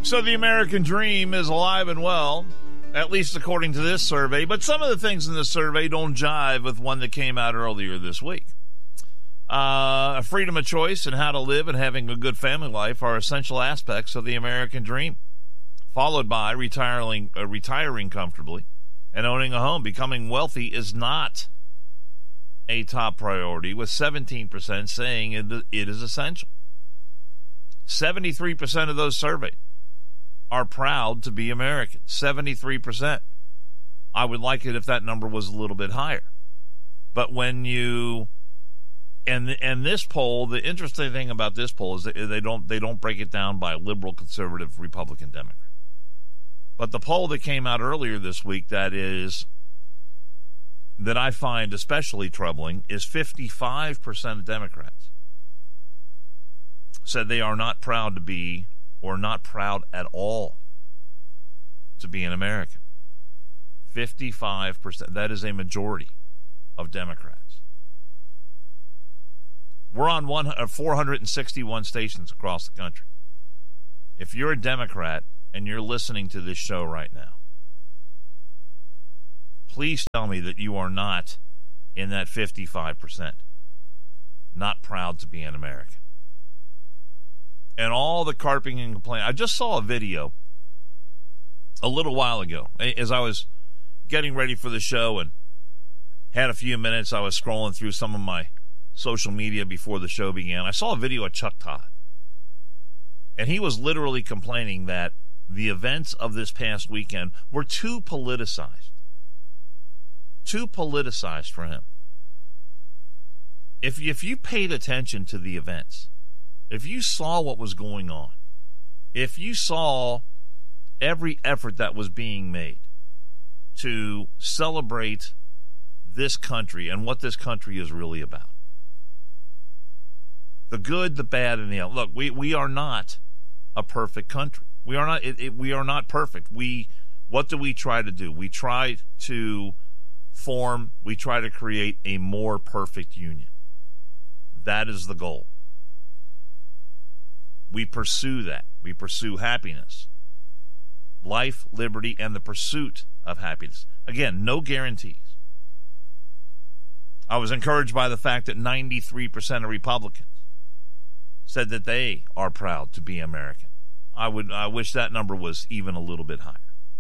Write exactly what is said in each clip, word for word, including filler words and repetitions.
So the American dream is alive and well, at least according to this survey. But some of the things in this survey don't jive with one that came out earlier this week. Uh, freedom of choice and how to live and having a good family life are essential aspects of the American dream, followed by retiring, uh, retiring comfortably and owning a home. Becoming wealthy is not a top priority, with seventeen percent saying it, it is essential. seventy-three percent of those surveyed are proud to be American. seventy-three percent. I would like it if that number was a little bit higher. But when you and and this poll, the interesting thing about this poll is that they don't they don't break it down by liberal, conservative, Republican, Democrat. But the poll that came out earlier this week that is that I find especially troubling is fifty-five percent of Democrats said they are not proud to be or not proud at all to be an American. fifty-five percent. That is a majority of Democrats. We're on one, uh, four hundred sixty-one stations across the country. If you're a Democrat and you're listening to this show right now, please tell me that you are not in that fifty-five percent. Not proud to be an American. And all the carping and complaining. I just saw a video a little while ago as I was getting ready for the show and had a few minutes. I was scrolling through some of my social media before the show began. I saw a video of Chuck Todd. And he was literally complaining that the events of this past weekend were too politicized. Too politicized for him. If, if you paid attention to the events, if you saw what was going on, if you saw every effort that was being made to celebrate this country and what this country is really about, the good, the bad, and the ugly. Look, we, we are not a perfect country. We are not. It, it, we are not perfect. We. What do we try to do? We try to form. We try to create a more perfect union. That is the goal. We pursue that. We pursue happiness, life, liberty, and the pursuit of happiness. Again, no guarantees. I was encouraged by the fact that ninety-three percent of Republicans said that they are proud to be American. I would, I wish that number was even a little bit higher.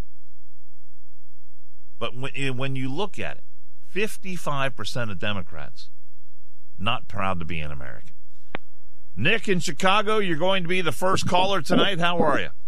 But when, when you look at it, fifty-five percent of Democrats not proud to be an American. Nick in Chicago, you're going to be the first caller tonight. How are you?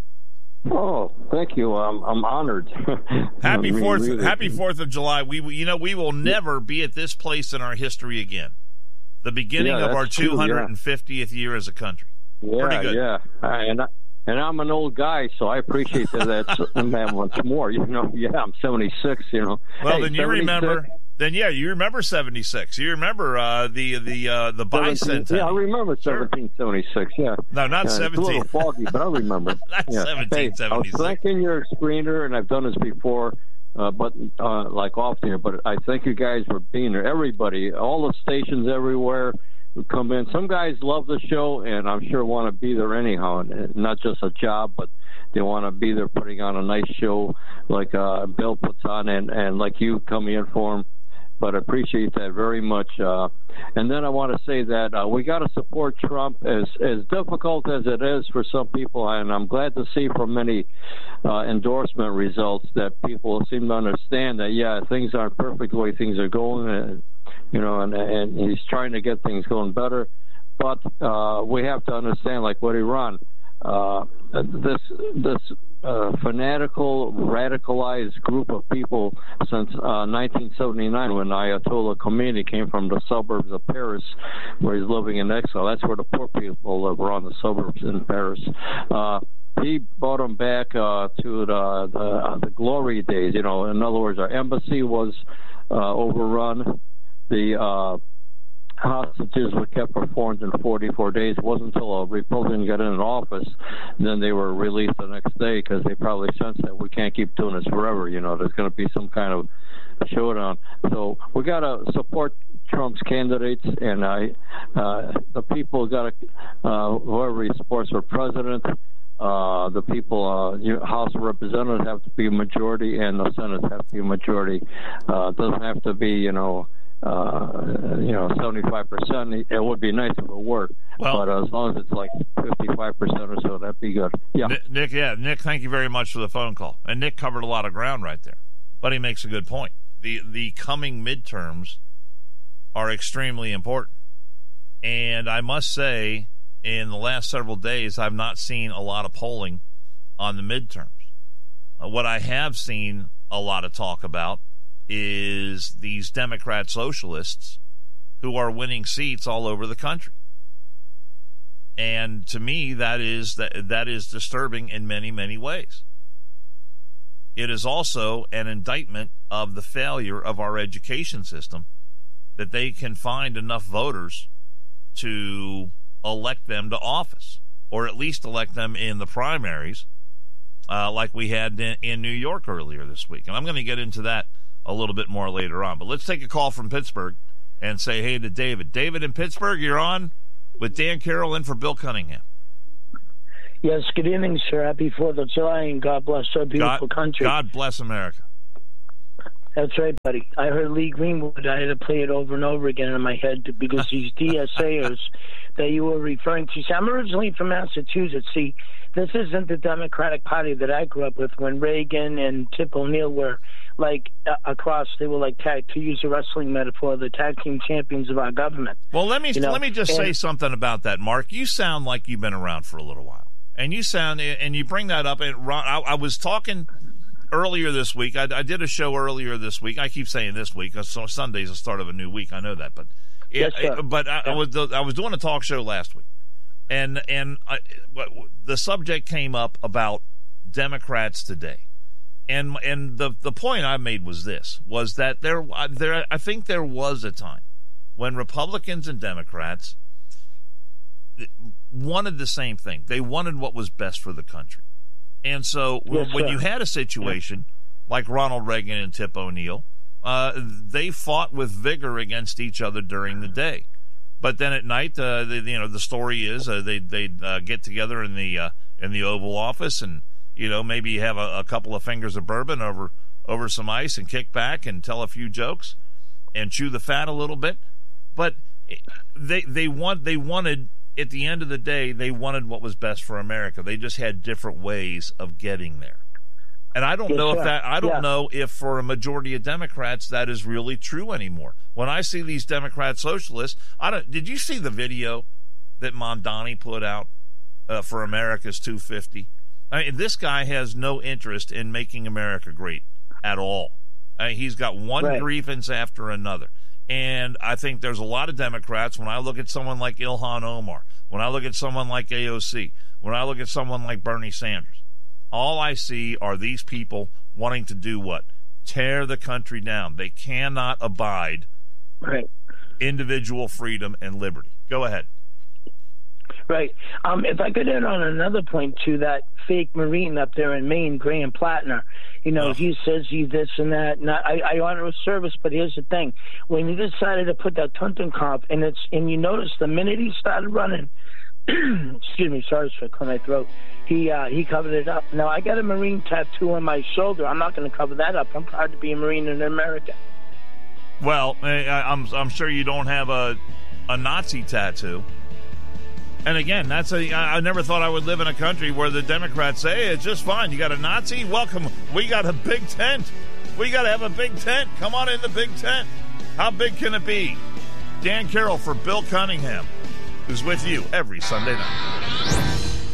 Oh, thank you. I'm I'm honored. Happy really, Fourth, really. Happy Fourth of July. We, you know, we will never be at this place in our history again. The beginning Yeah, of our that's true, two hundred fiftieth yeah. year as a country. Yeah, Pretty good. yeah. Uh, and I, and I'm an old guy, so I appreciate that. That's man once more. You know, yeah, I'm seventy-six. You know. Well, hey, then you seventy-six. remember. Then yeah, you remember seventy-six. You remember uh, the the uh, the bicentennial. Yeah, I remember seventeen seventy-six. Yeah. No, not yeah, seventeen. It's a little foggy, but I remember. Not yeah. seventeen seventy-six. Hey, I was thanking your screener, and I've done this before, uh, but uh, like off there. But I thank you guys for being there. Everybody, all the stations everywhere who come in. Some guys love the show, and I'm sure want to be there anyhow, and not just a job, but they want to be there putting on a nice show like uh, Bill puts on, and, and like you come in for him. But I appreciate that very much. Uh, and then I want to say that uh, we got to support Trump, as as difficult as it is for some people. And I'm glad to see from many uh, endorsement results that people seem to understand that, yeah, things aren't perfect the way things are going, and, you know, and, and he's trying to get things going better. But uh, we have to understand, like with Iran, uh, this this uh, fanatical, radicalized group of people since uh, nineteen seventy-nine, when Ayatollah Khomeini came from the suburbs of Paris, where he's living in exile. That's where the poor people live, around the suburbs in Paris. Uh, he brought them back uh, to the, the the glory days. You know, in other words, our embassy was uh, overrun. The uh, hostages were kept for four hundred forty-four days. It wasn't until a Republican got in office, then they were released the next day, because they probably sensed that we can't keep doing this forever. You know, there's going to be some kind of showdown. So we got to support Trump's candidates, and I, uh, the people got to, uh, whoever he supports for president, Uh, the people, uh, you know, House of Representatives have to be a majority, and the Senate have to be a majority. Uh, it doesn't have to be, you know, uh, you know, seventy-five percent. It would be nice if it worked, well, but uh, as long as it's like fifty-five percent or so, that'd be good. Yeah, Nick. Yeah, Nick. Thank you very much for the phone call. And Nick covered a lot of ground right there, but he makes a good point. the The coming midterms are extremely important, and I must say, in the last several days, I've not seen a lot of polling on the midterms. Uh, what I have seen a lot of talk about is these Democrat socialists who are winning seats all over the country. And to me, that is that, that is disturbing in many, many ways. It is also an indictment of the failure of our education system, that they can find enough voters to elect them to office, or at least elect them in the primaries, uh, like we had in, in New York earlier this week. And I'm going to get into that a little bit more later on. But let's take a call from Pittsburgh and say hey to David. David in Pittsburgh, you're on with Dan Carroll in for Bill Cunningham. Yes, good evening, sir. Happy fourth of July, and God bless our beautiful God, country. God bless America. That's right, buddy. I heard Lee Greenwood. I had to play it over and over again in my head because these D S Aers that you were referring to. See, I'm originally from Massachusetts. See, this isn't the Democratic Party that I grew up with when Reagan and Tip O'Neill were like uh, across. They were like tag, to use a wrestling metaphor, the tag team champions of our government. Well, let me you know? let me just and, say something about that, Mark. You sound like you've been around for a little while, and you sound and you bring that up. And Ron, I, I was talking earlier this week. I, I did a show earlier this week. I keep saying this week. So Sunday's the start of a new week. I know that, but it, yes, sir. It, but I, I was I was doing a talk show last week, and and I, the subject came up about Democrats today, and and the the point I made was this: was that there there I think there was a time when Republicans and Democrats wanted the same thing. They wanted what was best for the country. And so yes, when sir. you had a situation like Ronald Reagan and Tip O'Neill, uh, they fought with vigor against each other during the day. But then at night, uh, they, you know, the story is uh, they they uh, get together in the uh, in the Oval Office, and you know maybe have a, a couple of fingers of bourbon over over some ice and kick back and tell a few jokes and chew the fat a little bit. But they they want they wanted. At the end of the day, they wanted what was best for America. They just had different ways of getting there. And I don't yes, know sir. if that I don't yeah. know if for a majority of Democrats that is really true anymore. When I see these Democrat socialists, I don't did you see the video that Mondani put out uh, for America's two fifty? I mean, this guy has no interest in making America great at all. I mean, he's got one right. grievance after another. And I think there's a lot of Democrats, when I look at someone like Ilhan Omar, when I look at someone like A O C, when I look at someone like Bernie Sanders, all I see are these people wanting to do what? Tear the country down. They cannot abide right. individual freedom and liberty. Go ahead. Right. Um, if I could add on another point to that fake Marine up there in Maine, Graham Plattner, you know, oh. he says he's this and that. And I, I honor his service, but here's the thing: when he decided to put that Tuntenkopf, and it's and you notice the minute he started running, excuse me, sorry for clearing my throat. He uh, he covered it up. Now I got a Marine tattoo on my shoulder. I'm not going to cover that up. I'm proud to be a Marine in America. Well, I'm I'm sure you don't have a a Nazi tattoo. And again, that's a. I never thought I would live in a country where the Democrats say, hey, it's just fine. You got a Nazi? Welcome. We got a big tent. We got to have a big tent. Come on in the big tent. How big can it be? Dan Carroll for Bill Cunningham, who's with you every Sunday night.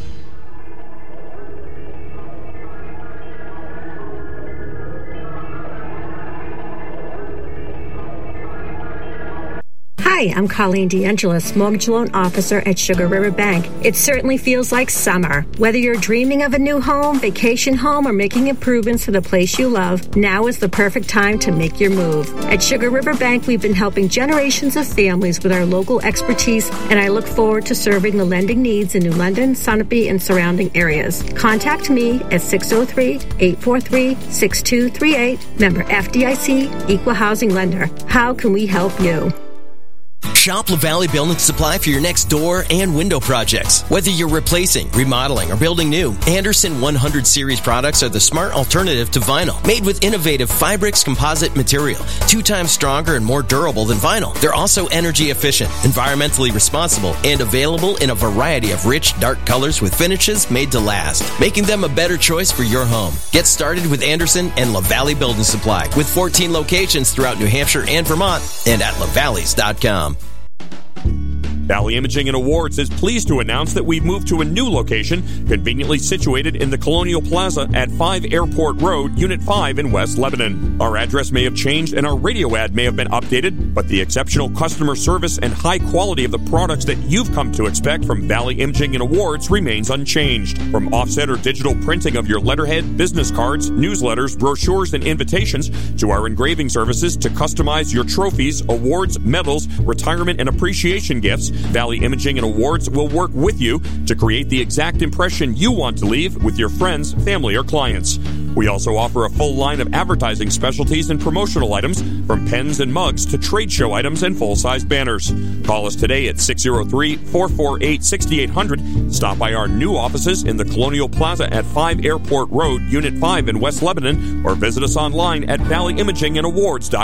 Hi, I'm Colleen DeAngelis, Mortgage Loan Officer at Sugar River Bank. It certainly feels like summer. Whether you're dreaming of a new home, vacation home, or making improvements to the place you love, now is the perfect time to make your move. At Sugar River Bank, we've been helping generations of families with our local expertise, and I look forward to serving the lending needs in New London, Sunapee, and surrounding areas. Contact me at six oh three, eight four three, six two three eight, member F D I C, Equal Housing Lender. How can we help you? Shop LaValle Building Supply for your next door and window projects. Whether you're replacing, remodeling, or building new, Anderson one hundred series products are the smart alternative to vinyl. Made with innovative Fibrix composite material, two times stronger and more durable than vinyl. They're also energy efficient, environmentally responsible, and available in a variety of rich, dark colors with finishes made to last, making them a better choice for your home. Get started with Anderson and LaValle Building Supply with fourteen locations throughout New Hampshire and Vermont and at lavalleys dot com. Valley Imaging and Awards is pleased to announce that we've moved to a new location, conveniently situated in the Colonial Plaza at five Airport Road, Unit five in West Lebanon. Our address may have changed and our radio ad may have been updated, but the exceptional customer service and high quality of the products that you've come to expect from Valley Imaging and Awards remains unchanged. From offset or digital printing of your letterhead, business cards, newsletters, brochures, and invitations, to our engraving services to customize your trophies, awards, medals, retirement, and appreciation gifts, Valley Imaging and Awards will work with you to create the exact impression you want to leave with your friends, family, or clients. We also offer a full line of advertising specialties and promotional items, from pens and mugs to trade show items and full-size banners. Call us today at six oh three, four four eight, six eight zero zero. Stop by our new offices in the Colonial Plaza at five Airport Road, Unit five in West Lebanon, or visit us online at valley imaging and awards dot com.